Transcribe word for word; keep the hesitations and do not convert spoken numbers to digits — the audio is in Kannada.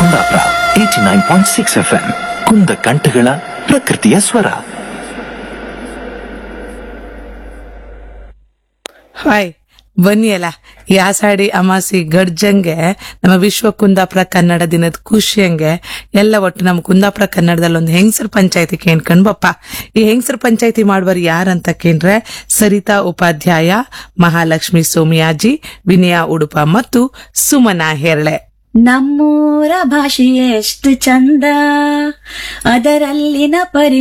Kundapura eighty nine point six F M ಕುಂದ ಕಂಠಗಳ ಪ್ರಕೃತಿಯ ಸ್ವರ. ಹಾಯ್, ಬನ್ನಿ ಅಲ್ಲ ಈ ಆಷಾಢಿ ಅಮಾಸಿ ಗಡ್ಜಂಗೆ ನಮ್ಮ ವಿಶ್ವ ಕುಂದಾಪುರ ಕನ್ನಡ ದಿನದ ಖುಷಿಯಂಗೆ ಎಲ್ಲ ಒಟ್ಟು ನಮ್ಮ ಕುಂದಾಪುರ ಕನ್ನಡದಲ್ಲಿ ಒಂದು ಹೆಂಗಸರ ಪಂಚಾಯತಿ ಕೇಳ್ಕೊಂಡ್ ಬಪ್ಪ. ಈ ಹೆಂಗಸರ ಪಂಚಾಯತಿ ಮಾಡುವರು ಯಾರಂತ ಕೇಂದ್ರೆ ಸರಿತಾ ಉಪಾಧ್ಯಾಯ, ಮಹಾಲಕ್ಷ್ಮಿ ಸೋಮಿಯಾಜಿ, ವಿನಯ ಉಡುಪ ಮತ್ತು ಸುಮನಾ ಹೆರ್ಳೆ. ನಮ್ಮೂರ ಭಾಷೆ ಎಷ್ಟು ಚಂದ, ಅದರಲ್ಲಿನ ಪರಿ